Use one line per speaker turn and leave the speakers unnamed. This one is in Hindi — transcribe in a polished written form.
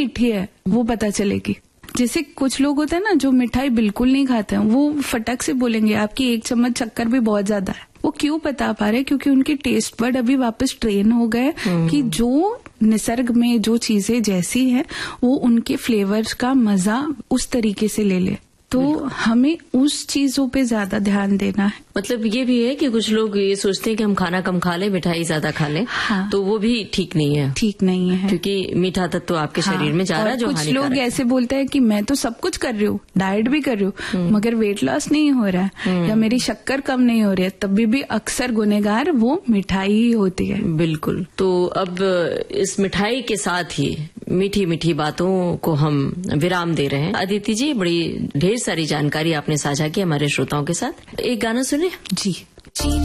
मीठी है वो पता चलेगी। जैसे कुछ लोग होते हैं ना जो मिठाई बिल्कुल नहीं खाते हैं, वो फटक से बोलेंगे आपकी 1 चम्मच शक्कर भी बहुत ज्यादा है। वो क्यों बता पा रहे? क्योंकि उनके टेस्ट बड अभी वापस ट्रेन हो गए कि जो निसर्ग में जो चीजें जैसी है वो उनके फ्लेवर्स का मजा उस तरीके से ले ले। तो हमें उस चीजों पे ज्यादा ध्यान देना है।
मतलब ये भी है कि कुछ लोग ये सोचते हैं कि हम खाना कम खा लें, मिठाई ज्यादा खा लें। हाँ। तो वो भी ठीक नहीं है।
ठीक नहीं है क्योंकि
मीठा तत्व आपके शरीर में जा रहा है जो
कुछ लोग ऐसे बोलते हैं कि मैं तो सब कुछ कर रही हूँ, डाइट भी कर रही हूँ, मगर वेट लॉस नहीं हो रहा है या मेरी शक्कर कम नहीं हो रही है, तभी भी अक्सर गुनहगार वो मिठाई ही होती है।
बिल्कुल। तो अब इस मिठाई के साथ ही मीठी मीठी बातों को हम विराम दे रहे हैं। अदिति जी, बड़ी ढेर सारी जानकारी आपने साझा की हमारे श्रोताओं के साथ। एक गाना सुने
जी।